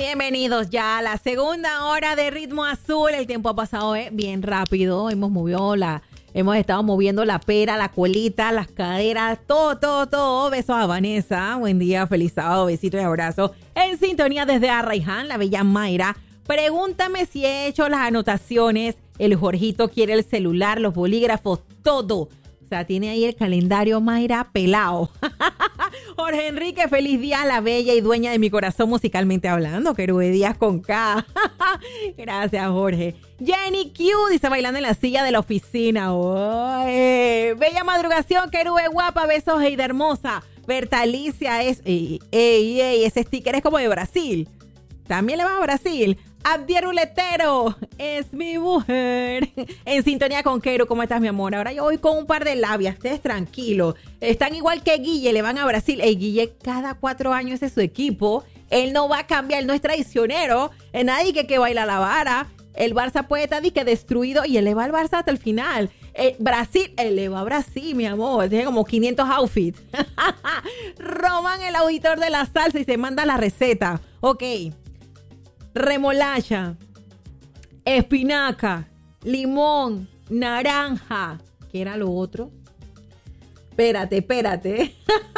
Bienvenidos ya a la segunda hora de Ritmo Azul. El tiempo ha pasado bien rápido. Hemos estado moviendo la pera, la colita, las caderas, todo. Besos a Vanessa. Buen día, feliz sábado, besitos y abrazos. En sintonía desde Arraiján, la bella Mayra. Pregúntame si he hecho las anotaciones. El Jorgito quiere el celular, los bolígrafos, todo. O sea, tiene ahí el calendario Mayra pelado. Jorge Enrique, feliz día a la bella y dueña de mi corazón musicalmente hablando. Querube Díaz con K. Gracias, Jorge. Jenny Q dice bailando en la silla de la oficina. ¡Oye! Bella madrugación, Querube guapa, besos, Heida hermosa. Bertalicia es... ese sticker es como de Brasil. También le va a Brasil. Abdiel Ruletero es mi mujer. En sintonía con Quero, ¿cómo estás, mi amor? Ahora yo voy con un par de labias, ustedes tranquilos. Están igual que Guille, le van a Brasil. Guille cada 4 años es su equipo. Él no va a cambiar, él no es traicionero. Nadie que baila la vara. El Barça puede estar destruido y él le va al Barça hasta el final. Brasil, él le va a Brasil, mi amor. Tiene como 500 outfits. Roman, el auditor de la salsa, y se manda la receta. Ok. Remolacha, espinaca, limón, naranja. ¿Qué era lo otro? Espérate.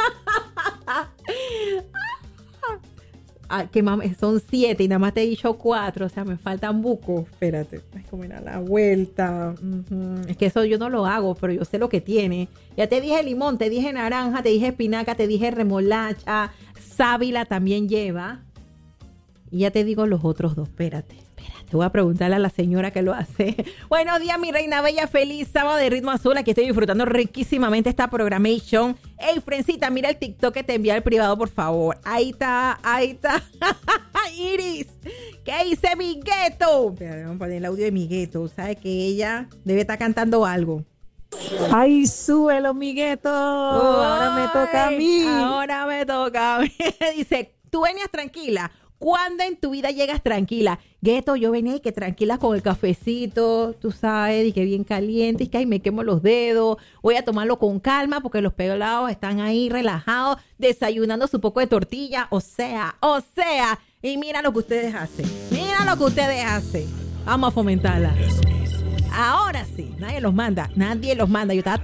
Que son 7 y nada más te he dicho 4. O sea, me faltan bucos. Espérate. Ay, como era la vuelta. Es que eso yo no lo hago, pero yo sé lo que tiene. Ya te dije limón, te dije naranja, te dije espinaca, te dije remolacha. Sábila también lleva. Y ya te digo los otros 2. Espérate. Voy a preguntarle a la señora que lo hace. Buenos días, mi reina bella. Feliz sábado de Ritmo Azul. Aquí estoy disfrutando riquísimamente esta programation. Ey, Frencita, mira el TikTok que te envié al privado, por favor. Ahí está. Iris, ¿qué dice mi Gueto? Espera, vamos a poner el audio de mi Gueto. ¿Sabes que ella debe estar cantando algo? Ay, súbelo, mi Gueto. Ahora me toca a mí. Dice, tú venías tranquila. ¿Cuándo en tu vida llegas tranquila? Gueto, yo venía y que tranquila con el cafecito, tú sabes, y que bien caliente, y que ahí me quemo los dedos. Voy a tomarlo con calma porque los pelados están ahí relajados, desayunando su poco de tortilla. O sea, y mira lo que ustedes hacen. Vamos a fomentarla. Ahora sí, nadie los manda. Yo estaba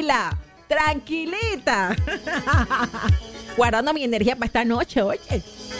tranquilita. Guardando mi energía para esta noche, oye.